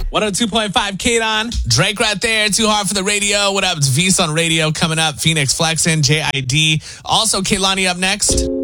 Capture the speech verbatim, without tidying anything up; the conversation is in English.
one oh two point five K-Don. Drake right there. Too hard for the radio. What up? It's V's on radio coming up. Phoenix Flexin, J I D. Also, Kehlani up next.